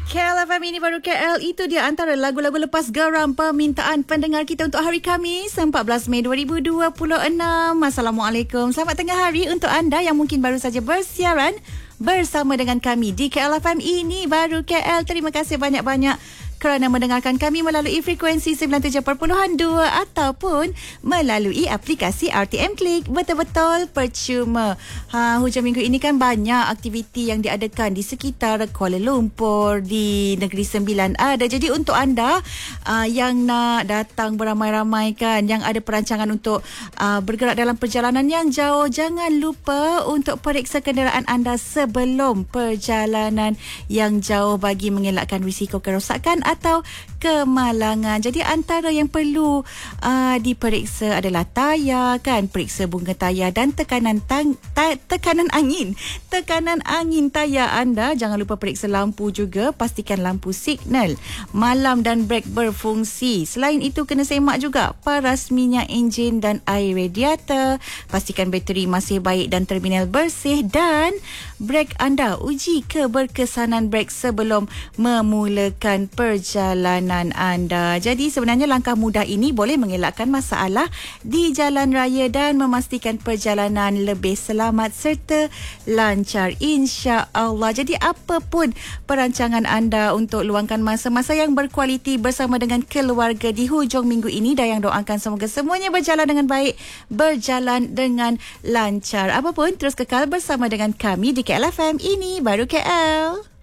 KLFM ini baru KL, itu dia antara lagu-lagu lepas geram permintaan pendengar kita untuk hari Khamis 14 Mei 2026. Assalamualaikum, selamat tengah hari untuk anda yang mungkin baru saja bersiaran bersama dengan kami di KLFM ini baru KL. Terima kasih banyak-banyak kerana mendengarkan kami melalui frekuensi 97.2 ataupun melalui aplikasi RTM Klik. Betul-betul percuma. Hujung minggu ini kan banyak aktiviti yang diadakan di sekitar Kuala Lumpur, di Negeri Sembilan ada. Jadi untuk anda yang nak datang beramai-ramai kan, yang ada perancangan untuk bergerak dalam perjalanan yang jauh, jangan lupa untuk periksa kenderaan anda sebelum perjalanan yang jauh bagi mengelakkan risiko kerosakan atau kemalangan. Jadi antara yang perlu diperiksa adalah tayar kan, periksa bunga tayar dan tekanan angin. Tekanan angin tayar anda. Jangan lupa periksa lampu juga, pastikan lampu signal malam dan brek berfungsi. Selain itu kena semak juga paras minyak enjin dan air radiator. Pastikan bateri masih baik dan terminal bersih, dan brek anda uji keberkesanan brek sebelum memulakan perjalanan anda. Jadi sebenarnya langkah mudah ini boleh mengelakkan masalah di jalan raya dan memastikan perjalanan lebih selamat serta lancar, insya-Allah. Jadi apapun perancangan anda untuk luangkan masa-masa yang berkualiti bersama dengan keluarga di hujung minggu ini, Dayang doakan semoga semuanya berjalan dengan baik, berjalan dengan lancar. Apapun, terus kekal bersama dengan kami di KLFM ini baru KL.